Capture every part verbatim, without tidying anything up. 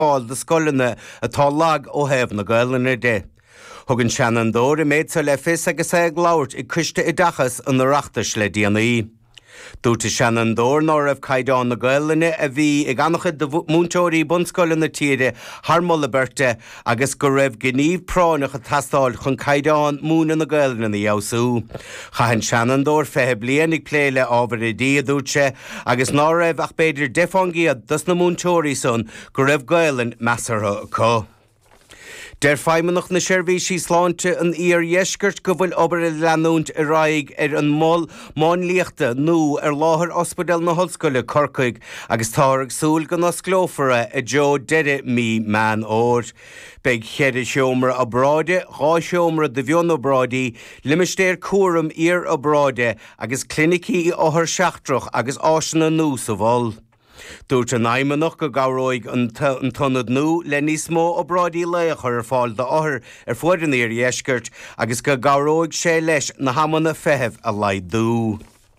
fáil de scoilena atá lag ó hebh na Gaeilge de. Thugann Shannon Dór I méid sa le fis agus ag labhairt I cuiste I dachas an reachtas le déanaí. Dúirte Shannon Dór ná raibh caighdeán na Gaeilge a bhí ag annachad de múntóirí bunscoile na tíre Harmola Berte agus go raibh gníomh pránach a tastáil chun caighdeán múna na Gaeilge na dheasú. Chahann Shannon Dór fethe bliain ag pléile ábhar I dí a dúirte agus ná raibh ach beidir defangíad dus na múntóirí son go raibh Gaeilge measartha có. Der feimmenach na seirbhísí sláinte an íar dheisceart go bhfuil obair I leanúnt I raig ar an mol máinlíochta nó ar láthair ospidéal na hoscoile Corcaig agus táirg súil go nasclófara I Joe deire mí man óir. Beidh chead seomra a bráide, dhá seomra de bheon ó brádaí, limistéir cuaram íar ó bráide agus clinicí I áthar seachtrach agus áisina nús a bhol. Dúirt an aimimeach go gabhróig an tonad nó le níos mó ó brádaí léachar ar fáil de áthar ar fuidir ar dheisceart agus go gabhróig sé leis na hamanna feitheamh a laidú.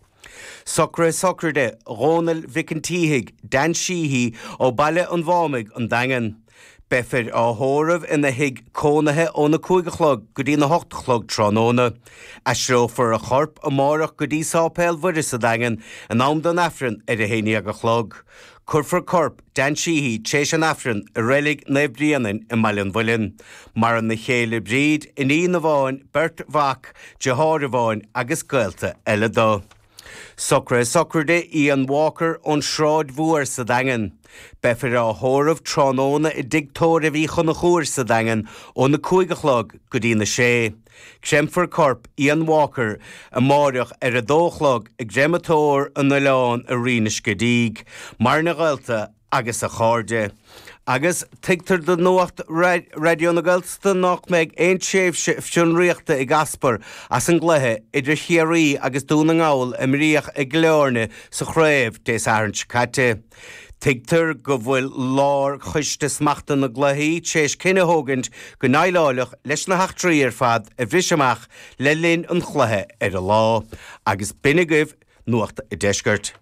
Socra socrde, Ronald Vicantíhig, Dan Sheehy ó baile an bhámig an dagan. Befir á thóramh ina hiig cónathe ó na cúigechlog go dtí na hochtachlog tróna. Aisrófar a chorp a mórach go dtí sápéil bhuidir sa dagan an am don afran ar a héine aga chlog. Curfar corp Dan Sheehy tééis an afran a rélig nebríanan I Mailean Bhuilin. Mar an na chéile bríd in í na bháin Bert Vach, Jehar bháin agus Gaeilta eile dó. Socra socrde Ian Walker on Shráid Mhuar sa dagan. Befir á thóramh tróna I digtóir a bhí chun na chúir sa dagan ó na cúigechlog go dtí na sé. Gsemfar corp Ian Walker a máireach ar a dóchlog ag grématóir an na leán a rinis go díg, mar na Gaeilta agus a cháde. Agus tigtar do nuacht radio na Gaelta nach meid ein séf fiún riachta I gaspar as an gluthe idir chiarí agus dúna ngáil am riach ag gleorne sa chréibh dés airint caite. Tigtar go bhfuil lár chuiste smachta na gluthaí tééis cinenne hógant go naileálach leis na heachtraí ar fad a bhriseamach le linn an chluthe ar a lá, agus binigah nuachta I deisceart.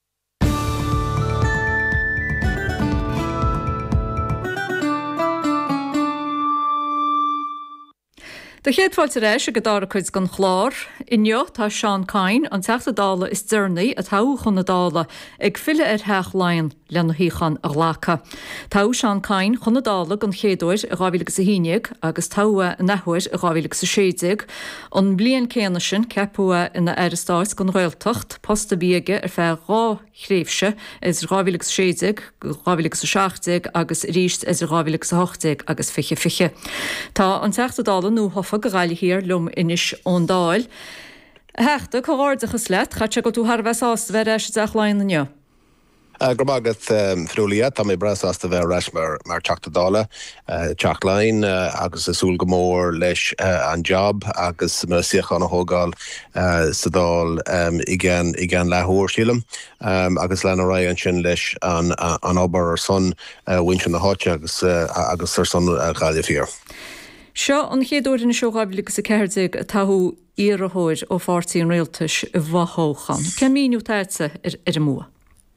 De chéadfáilte réis a go dára chuid gan chlár, inneo tá Seán Cain an teachta dála is dúrnaí a táú chun na dála ag fille ar theach lainn le na híchan a ghlacha. Táú Seán Cain chun na dála gan chéadúir a gábhílegus a híineag agus táua a nehuir a gábhílegus a séideag, an blian céanna sin cepua ina airistáis gan Gaeltacht, posta bíige ar feadh rá chréimhse is gábhílegus séideag, gábhílegus a seachtaig agus ríist is gábhílegus a hochtaig agus fiche fiche. Tá an teachta dála nó hofa go gáile hir lum inis ón dáil. Heachta choáirdachas leit, chatte go tú Harbheith ásta bheith éis deach láin nniu. Gromagad friúlia tá mé bras ásta bheith reis mar mar teachta dála, teach láin agus asúil go mór leis an job agus mar siach an hógáil sa dál i gceann lethúir sílam agus lena ra an sin leis an obair ar son winse na háte agus agus ar son gáile fíor. Seo an chéadúir na seogábhílegus a ceirdeag a tathú iarthóir ó fáirtíí an réaltais I bhathóchan. Cean míniú táirte ar ar a mua?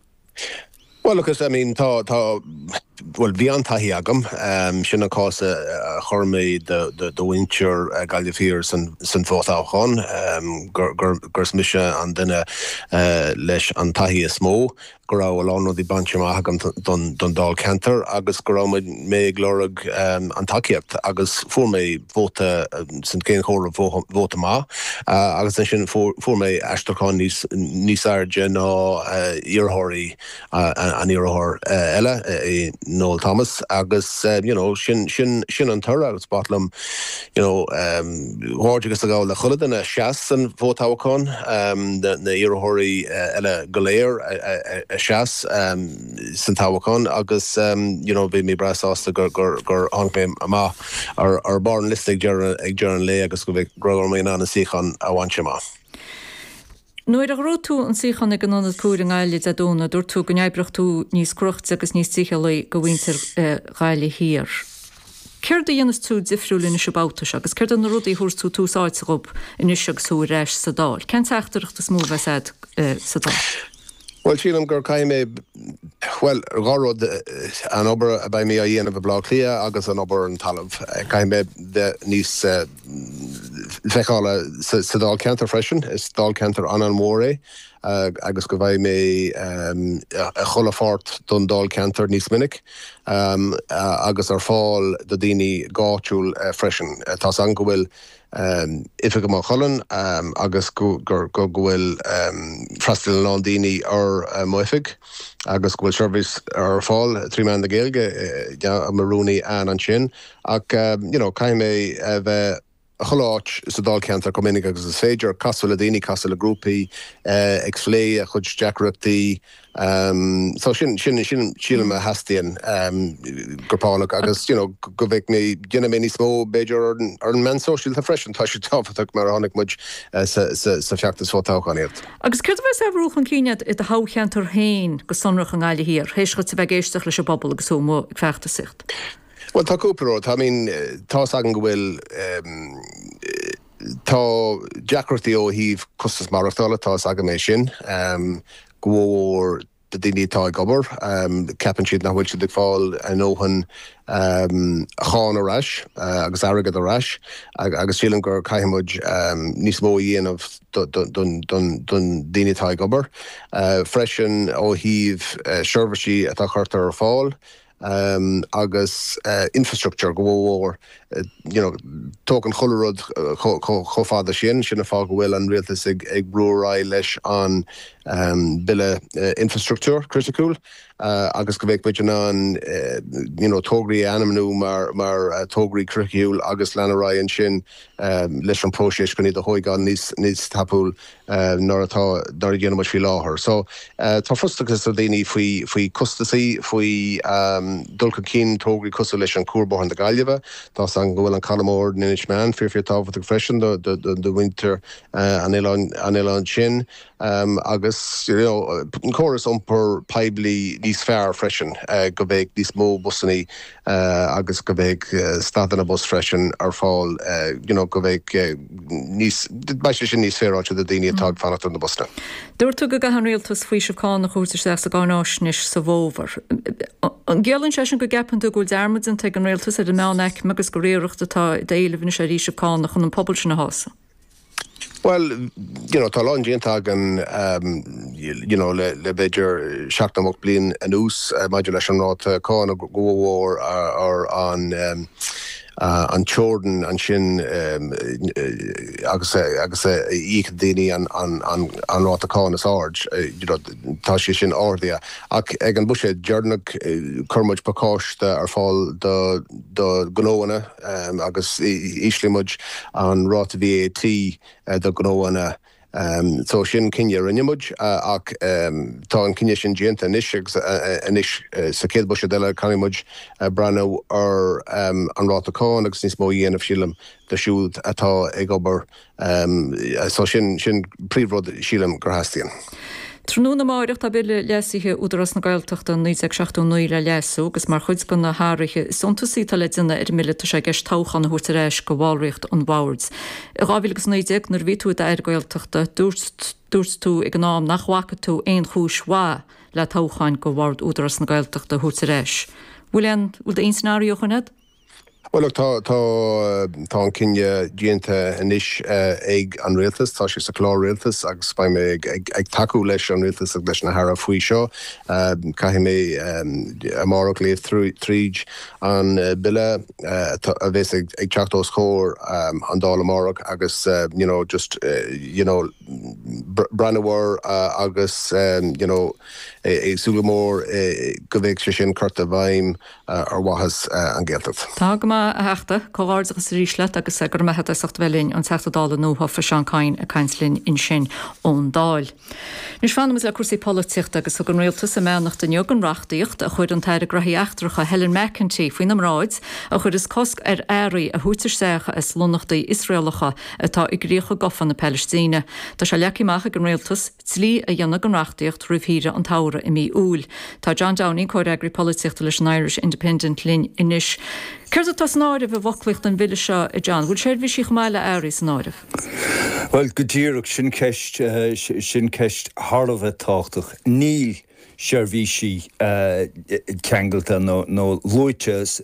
Well, look, I mean, tá tá well bhí an taithí agam, um, sin an cása uh, chormaí de de de winter uh, gaile fíor san san fótáchan, um, gur gur gur smise an duine uh, leis an taithí is mó, go rá bhfuil anó dí banse agam don don dál cantar agus go rá mé glórag um, an takeíocht agus fuair mé bhóta uh, san céan chóra bhóta má, uh, agus sin fuair mé eisteachán níos níos airde ná uh, iartháirí uh, an iarthóir uh, eile uh, Noel Thomas agus uh, you know sin sin sin an tura agus batlam you know um háirtegus a gáil le chuile in a seas an bhótáhacán um na na iartháirí uh, eile goléir a, a, a seas um san táhacán agus um you know bhí mé brasásta gur gur gur anmé amá ar ar barn listig ag dearan lé agus go bhíh groir mé an síchan a bhaintse má. Nuair a grú tú an síchan ag an anad cúr an gáile a dóna, dúir tú go neibreach tú níos crucht agus níos tíchalí go bhhaintear gáile hir. Céir do dhéanas tú difriúil ina sebátas agus céir an rudaí thuair tú túsáid go in isiseg sú réis sa dáil. Cean teachtarach de smó bheitad sa dáil? Well, sílam gur caiimé well garrod an ober by me a yen of a blog clear agus an ober an talv kind me de nís fechale sedal canter freshen is dal canter an an more Uh, agus go bhaid mé um, a cholafart don dal canter níos minic um, uh, agus ar fáil do daoine gáitiúil uh, freisin. Uh, Tás an go bhfuil um, ife go má cholann um, agus go go go bhfuil um, freistil an daoine ar uh, muifig agus go bhfuil service ar fáil trí man na Gaeilge uh, a marúnaí an an sin ach um, you know, caiim mé uh, bheith a choláit sa dal cantar go minic agus is féidir casúil a daoine casúil a grúpaí uh, ag flé a chud deacrachtaí um, so sin sin sin sílam a hastíon um, gurpánach agus you know, go bhíh mé dionine mé níos mó beidir ar an men social tá freisin tá sé táfaach mar tháinig muid uh, sa, sa, sa feachtas fótáchaíart. Agus chuir bheith sa bhrúchan cíinead i a hácheantar hain go sonrach an gáile hir, hééis go sa bheith géisteach leis a bobbal agus mó ag feachta sicht. Well, tá cúparó, I mean, tá sagan go bhfuil um, tá deacrachtaí ó híomh costas marachtála tá sagan mé sin um, go de daoine tá gobar um, ceapan siad nach bhfuil siad ag fáil an óhan um, cháin aráis uh, agus airgad aráis ag, agus sílan gur caiimiid um, níos mó dhéanamh don daoine tá gobar uh, freisin ó híomh uh, seirbhísí atá chuirtar ar fáil Um, agus uh, infrastructure go bhór uh, you know, tógan cholarad cho fáda sin sin a fá go bhfuil an rialtas ag, ag brúrá leis an um, bille uh, infrastructure critical uh, agus go bhéh bidin an uh, you know, tógraí animnú mar, mar uh, tógraí critiúil agus lenará an sin um, leis an próséis go níad a hóigán níos, níos tapúil uh, nar atá nar a dhéanamid fi láthair. So uh, tá frustagus a daoine faoi faoi custasaí faoi um, dulca cín tógraí cosú leis an cuarbóthain de Gaillimhe, tá an go bhfuil an calamór nínis man fir fir táfat freisin do do do winter uh, an eile sin um, agus you know, an choras umpur peibli níos fearr freisin uh, go bhéh níos mó busannaí uh, agus go bhéh uh, stadan a bus freisin ar fáil uh, you know, go bhéh uh, níos baiste sin níos féráte a daoine atá fannacht an na busna. Dúir tú go gahan rialtas faoi seáin nach chuúir sé a gánáisnis sa bhóver. An gealann sé sin go gapan tú gúil dermadzin te an rialtas ar an mánaic agus go réireachta tá déilehn sé rí seáin nach chun an pobl sin na hása. Well, you know, tá lá géantagan um, you, you know, le, le beidir seachtamach blian an ús uh, maidir leis an ráta cáin a gohór ar an um, Uh, an Jordan an sin um, uh, agus agus ícha daoine an an an an ráta cáin is áard you know, tá sé sin áirdia ach ag an buise dearnach churmuid pacáiste ar fáil do do gnóanna um, agus íslimuid an ráta V A T uh, do gnóanna Um, so sin cinne rinnemuid uh, ach um, tá an cinne sin dianta inis inis sa céad buise deile canimuid uh, brana ar um, an ráta cáin agus níos mó dhéanamh sílam de siúd atá ag obair um, so sin sin príomhród sílam gur hastíon. Trúna máirecht a bile leisithe údaras na Gaeltachta níos ag seachtú nuí le leasú, gus mar chuid gan na háirithe sontasí tal le duna ar millta sé gist táchan na húirta réis go bhálricht an bhairds. I gábhílagus nuideag nar ví tú a ar Gaeltachta dúirt tú ag nám nachhacha tú éon chúis le táchain go bhard údaras na Gaeltachta húirta réis. Bhfuil bhfuil aon scenario chuned? Well, look, tá tá tá an cinne dianta inis uh, ag an rialtas, tá sé sa chlár rialtas agus ba mé ag, ag, ag taú leis an rialtas ag leis na hara faoi seo um, caithim mé um, amárach léomh tríd an uh, bille uh, a bheits ag, ag teachtós chóir um, an dála amárach agus uh, you know, just uh, you know, br brandhar uh, agus um, you know, ag súlamór go bhéh sé sin chuirta bhaim ar wahas an Gaeltacht. Tá go a heachta choáirdagus rísle agus gur methe sacht bhelín an teachta dála nóha fa seanáin a caiinslinn in sin ón dáil. Nus fannas le cuasaí políochta agus gur réaltas sa menach den jogan rachtaíocht a chuid an teir graí eachtracha Helen McEntee faoin am ráid a chud is cosc ar airí a hútar secha is lonachtaí Israelacha atá i gríocha gofan na Palestíne. Tá se leicimeach gur réaltas tlí a dhéanana an rachtaíocht ruhhíre an tára i mí úl. Tá John Downey choiragri políochta leis an Irish Independent linn inis. Ceirt tá snáirih a bhoclacht an bhile seo i John, bhfuil séir bhí sí chumáile airí snáirih? Well, go dtíreach sin ceist uh, sin ceist Harlamh táchtach níl seirbhísí ceangalta nó nó lóite